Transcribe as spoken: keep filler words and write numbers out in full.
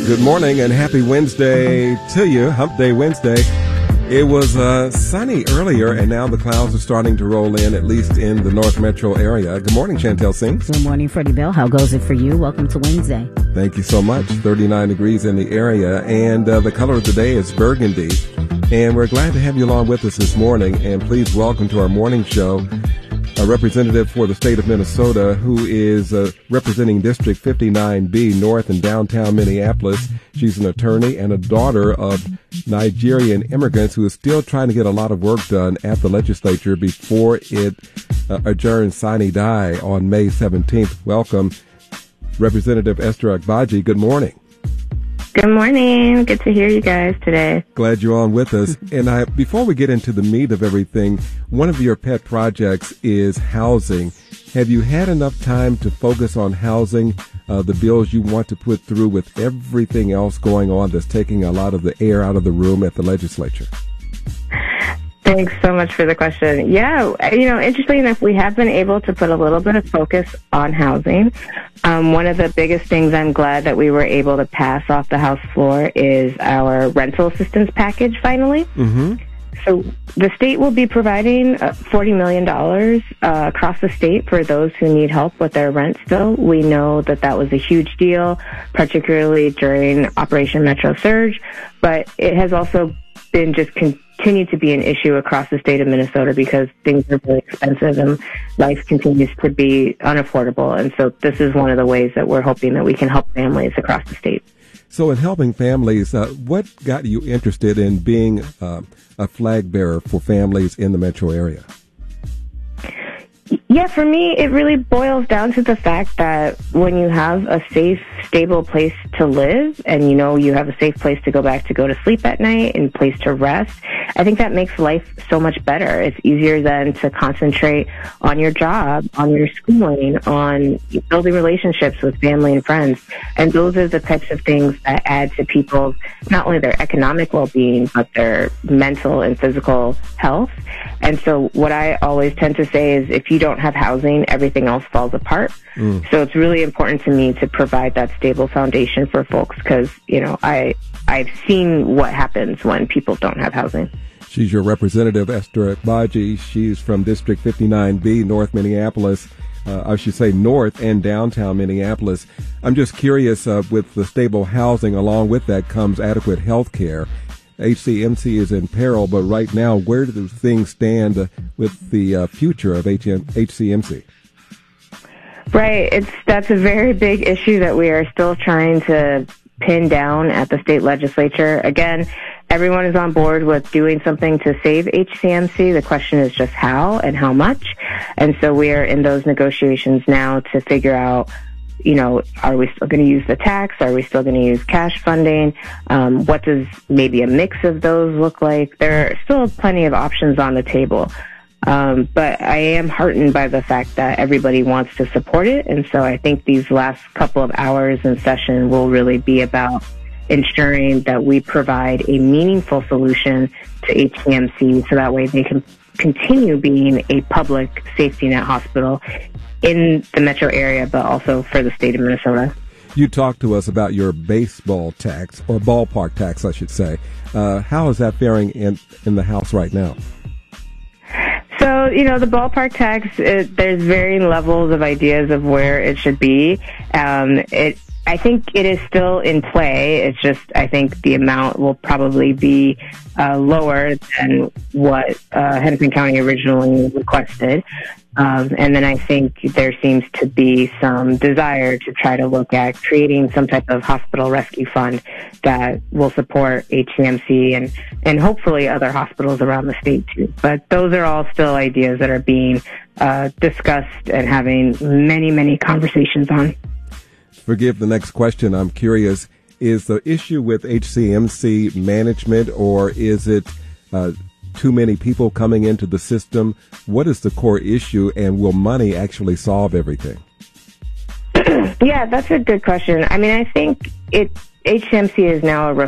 Good morning and happy Wednesday to you, Hump Day Wednesday. It was uh, sunny earlier, and now the clouds are starting to roll in, at least in the North Metro area. Good morning, Chantel Singh. Good morning, Freddie Bell. How goes it for you? Welcome to Wednesday. Thank you so much. thirty-nine degrees in the area, and uh, the color of the day is burgundy. And we're glad to have you along with us this morning, and please welcome to our morning show a representative for the state of Minnesota who is uh, representing District fifty-nine B, North and Downtown Minneapolis. She's an attorney and a daughter of Nigerian immigrants who is still trying to get a lot of work done at the legislature before it uh, adjourns sine die on May seventeenth. Welcome, Representative Esther Agbaji. Good morning. Good morning. Good to hear you guys today. Glad you're on with us. And I, before we get into the meat of everything, one of your pet projects is housing. Have you had enough time to focus on housing, uh, the bills you want to put through with everything else going on that's taking a lot of the air out of the room at the legislature? Thanks so much for the question. Yeah, you know, interestingly enough, we have been able to put a little bit of focus on housing. Um, one of the biggest things I'm glad that we were able to pass off the House floor is our rental assistance package finally. Mm-hmm. So the state will be providing uh, forty million dollars uh, across the state for those who need help with their rent still. We know that that was a huge deal, particularly during Operation Metro Surge, but it has also been just continued to be an issue across the state of Minnesota because things are really expensive and life continues to be unaffordable. And so this is one of the ways that we're hoping that we can help families across the state. So in helping families, uh, what got you interested in being uh, a flag bearer for families in the metro area? Yeah, for me, it really boils down to the fact that when you have a safe, stable place to live and you know you have a safe place to go back to go to sleep at night and place to rest, I think that makes life so much better. It's easier then to concentrate on your job, on your schooling, on building relationships with family and friends. And those are the types of things that add to people's, not only their economic well-being, but their mental and physical health. And so what I always tend to say is if you don't have housing, everything else falls apart. Mm. So it's really important to me to provide that stable foundation for folks because, you know, I, I've seen what happens when people don't have housing. She's your representative, Esther Agbaji. She's from District fifty-nine B, North Minneapolis. Uh, I should say North and Downtown Minneapolis. I'm just curious, uh, with the stable housing, along with that comes adequate health care. H C M C is in peril, but right now, where do things stand uh, with the uh, future of H C M C? Right. It's that's a very big issue that we are still trying to pin down at the state legislature. Again, everyone is on board with doing something to save H C M C. The question is just how and how much. And so we are in those negotiations now to figure out, you know, are we still going to use the tax? Are we still going to use cash funding? Um, what does maybe a mix of those look like? There are still plenty of options on the table. Um, but I am heartened by the fact that everybody wants to support it. And so I think these last couple of hours in session will really be about ensuring that we provide a meaningful solution to H C M C so that way they can continue being a public safety net hospital in the metro area, but also for the state of Minnesota. You talked to us about your baseball tax, or ballpark tax, I should say. Uh, how is that faring in, in the House right now? So, you know, the ballpark tax, it, there's varying levels of ideas of where it should be. Um, it, I think it is still in play. It's just, I think the amount will probably be uh, lower than what uh, Hennepin County originally requested. Um, and then I think there seems to be some desire to try to look at creating some type of hospital rescue fund that will support H C M C and, and hopefully other hospitals around the state too. But those are all still ideas that are being uh, discussed and having many, many conversations on. Forgive the next question. I'm curious, is the issue with H C M C management, or is it uh, too many people coming into the system? What is the core issue, and will money actually solve everything? Yeah, that's a good question. I mean, I think it H C M C is now a